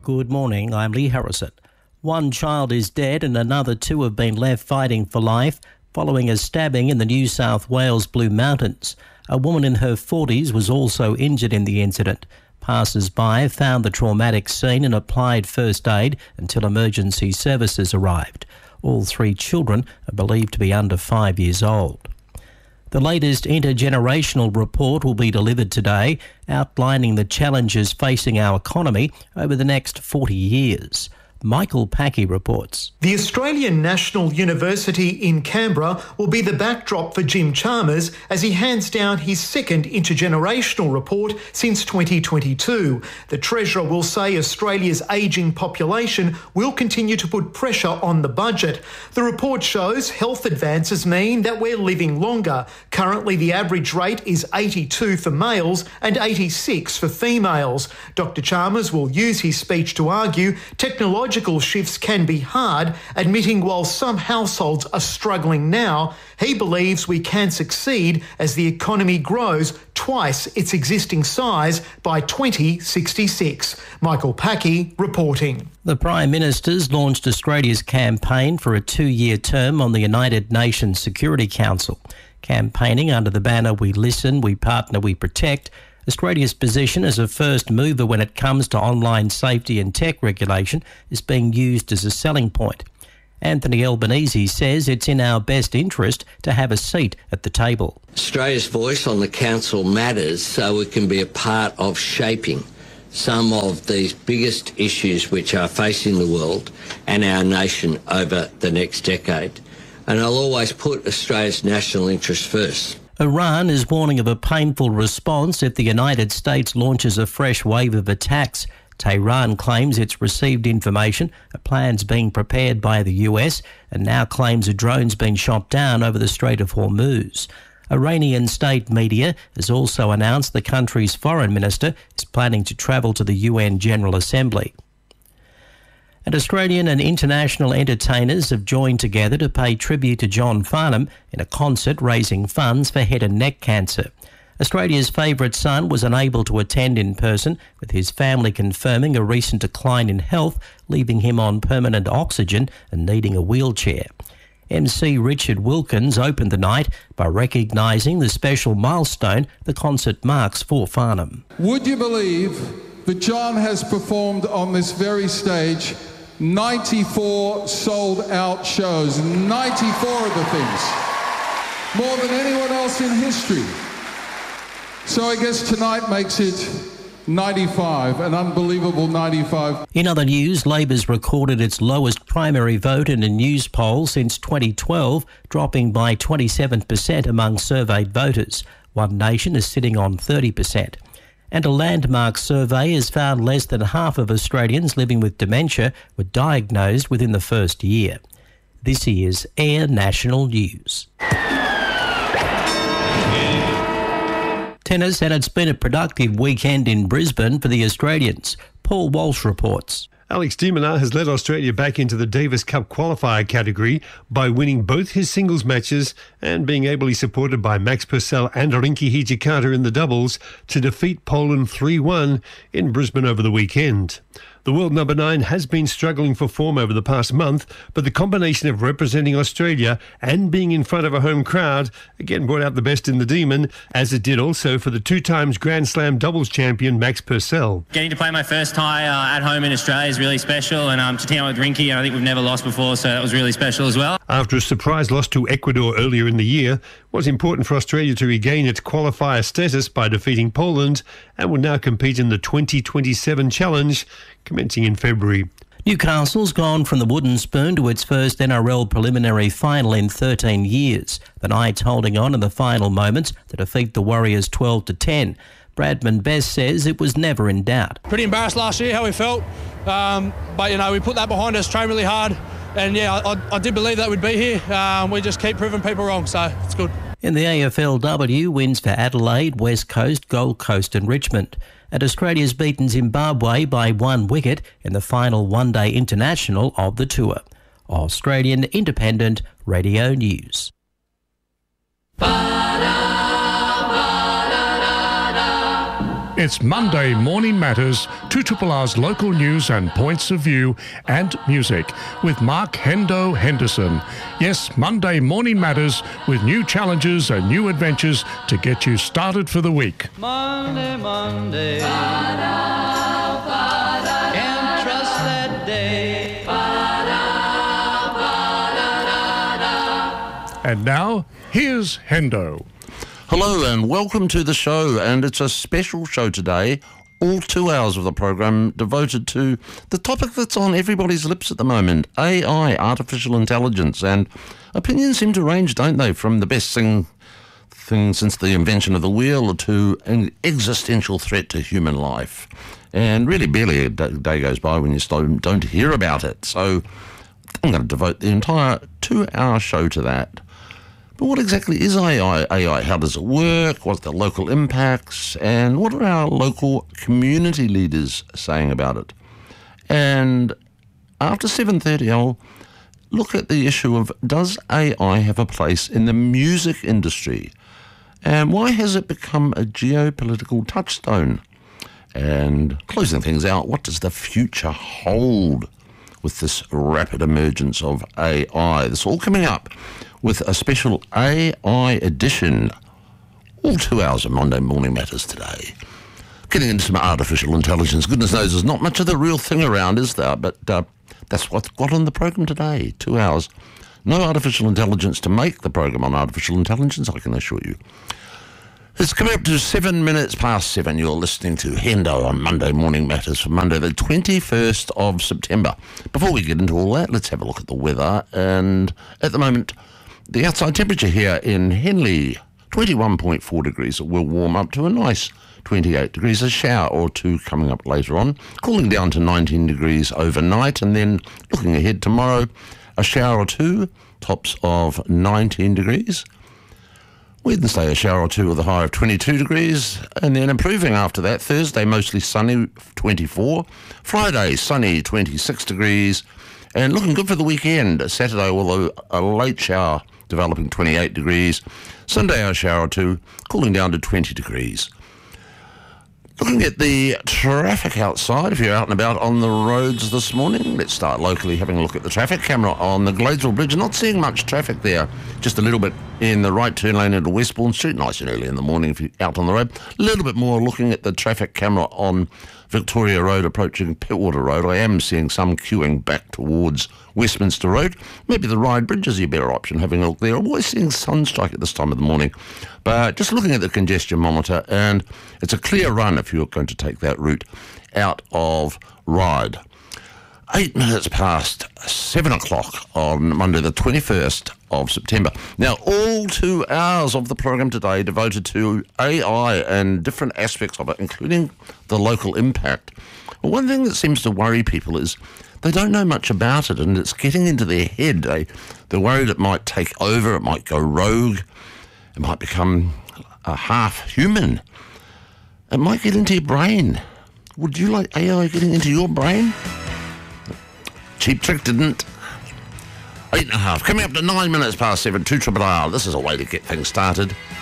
Good morning, I'm Lee Harrison. One child is dead and another two have been left fighting for life following a stabbing in the New South Wales Blue Mountains. A woman in her 40s was also injured in the incident. Passers-by found the traumatic scene and applied first aid until emergency services arrived. All three children are believed to be under 5 years old. The latest intergenerational report will be delivered today, outlining the challenges facing our economy over the next 40 years. Michael Packey reports. The Australian National University in Canberra will be the backdrop for Jim Chalmers as he hands down his second intergenerational report since 2022. The Treasurer will say Australia's ageing population will continue to put pressure on the budget. The report shows health advances mean that we're living longer. Currently, the average rate is 82 for males and 86 for females. Dr. Chalmers will use his speech to argue technological shifts can be hard, admitting while some households are struggling now, he believes we can succeed as the economy grows twice its existing size by 2066. Michael Packey reporting. The Prime Minister's launched Australia's campaign for a 2-year term on the United Nations Security Council. Campaigning under the banner "We Listen, We Partner, We Protect," Australia's position as a first mover when it comes to online safety and tech regulation is being used as a selling point. Anthony Albanese says it's in our best interest to have a seat at the table. Australia's voice on the Council matters so we can be a part of shaping some of these biggest issues which are facing the world and our nation over the next decade. And I'll always put Australia's national interest first. Iran is warning of a painful response if the United States launches a fresh wave of attacks. Tehran claims it's received information a plan's being prepared by the US and now claims a drone's been shot down over the Strait of Hormuz. Iranian state media has also announced the country's foreign minister is planning to travel to the UN General Assembly. And Australian and international entertainers have joined together to pay tribute to John Farnham in a concert raising funds for head and neck cancer. Australia's favourite son was unable to attend in person, with his family confirming a recent decline in health, leaving him on permanent oxygen and needing a wheelchair. MC Richard Wilkins opened the night by recognising the special milestone the concert marks for Farnham. Would you believe that John has performed on this very stage 94 sold-out shows, 94 of the things, more than anyone else in history. So I guess tonight makes it 95, an unbelievable 95. In other news, Labor's recorded its lowest primary vote in a news poll since 2012, dropping by 27% among surveyed voters. One Nation is sitting on 30%. And a landmark survey has found less than half of Australians living with dementia were diagnosed within the first year. This is Air National News. Tennis, and it's been a productive weekend in Brisbane for the Australians. Paul Walsh reports. Alex de Minaur has led Australia back into the Davis Cup qualifier category by winning both his singles matches and being ably supported by Max Purcell and Rinky Hijikata in the doubles to defeat Poland 3-1 in Brisbane over the weekend. The world number 9 has been struggling for form over the past month, but the combination of representing Australia and being in front of a home crowd again brought out the best in the Demon, as it did also for the 2 times Grand Slam doubles champion Max Purcell. Getting to play my first tie at home in Australia is really special, and to team up with Rinky, I think we've never lost before, so that was really special as well. After a surprise loss to Ecuador earlier in the year, it was important for Australia to regain its qualifier status by defeating Poland and will now compete in the 2027 Challenge, commencing in February. Newcastle's gone from the wooden spoon to its first NRL preliminary final in 13 years. The Knights holding on in the final moments to defeat the Warriors 12-10. Bradman Best says it was never in doubt. Pretty embarrassed last year how we felt, but we put that behind us, trained really hard, and I did believe that we'd be here. We just keep proving people wrong, so it's good. In the AFLW, wins for Adelaide, West Coast, Gold Coast and Richmond. And Australia's beaten Zimbabwe by 1 wicket in the final one-day international of the tour. Australian Independent Radio News. It's Monday Morning Matters, 2RR's local news and points of view and music with Mark Hendo Henderson. Yes, Monday Morning Matters with new challenges and new adventures to get you started for the week. Monday, Monday, ba-da, ba-da, can't trust that day. Ba-da, ba-da, and now, here's Hendo. Hello and welcome to the show, and it's a special show today, all 2 hours of the program devoted to the topic that's on everybody's lips at the moment, AI, artificial intelligence, and opinions seem to range, don't they, from the best thing since the invention of the wheel to an existential threat to human life. And really barely a day goes by when you don't hear about it. So I'm going to devote the entire 2 hour show to that. But what exactly is AI? How does it work? What's the local impacts? And what are our local community leaders saying about it? And after 7:30, I'll look at the issue of, does AI have a place in the music industry? And why has it become a geopolitical touchstone? And closing things out, what does the future hold with this rapid emergence of AI? This all coming up with a special AI edition, all 2 hours of Monday Morning Matters today. Getting into some artificial intelligence. Goodness knows there's not much of the real thing around, is there? But that's what's got on the program today, 2 hours. No artificial intelligence to make the program on artificial intelligence, I can assure you. It's coming up to 7 minutes past 7. You're listening to Hendo on Monday Morning Matters for Monday, the 21st of September. Before we get into all that, let's have a look at the weather. And at the moment, the outside temperature here in Henley, 21.4 degrees. It will warm up to a nice 28 degrees. A shower or two coming up later on. Cooling down to 19 degrees overnight. And then looking ahead tomorrow, a shower or two, tops of 19 degrees. Wednesday, a shower or two with a high of 22 degrees. And then improving after that. Thursday, mostly sunny, 24. Friday, sunny, 26 degrees. And looking good for the weekend. Saturday, although a late shower, developing 28 degrees. Sunday, a shower or two, cooling down to 20 degrees. Looking at the traffic outside, if you're out and about on the roads this morning, let's start locally having a look at the traffic camera on the Gladesville Bridge. Not seeing much traffic there, just a little bit in the right turn lane into Westbourne Street, nice and early in the morning if you're out on the road. A little bit more looking at the traffic camera on Victoria Road approaching Pittwater Road. I am seeing some queuing back towards Westminster Road. Maybe the Ryde Bridge is your better option, having a look there. I'm always seeing sunstrike at this time of the morning. But just looking at the congestion monitor, and it's a clear run if you're going to take that route out of Ryde. 8 minutes past 7 o'clock on Monday the 21st of September. Now, all 2 hours of the program today devoted to AI and different aspects of it, including the local impact. Well, one thing that seems to worry people is they don't know much about it, and it's getting into their head. They're worried it might take over, it might go rogue, it might become a half-human. It might get into your brain. Would you like AI getting into your brain? Cheap Trick didn't. 8.5. Coming up to 9 minutes past 7, 2RRR. This is a way to get things started.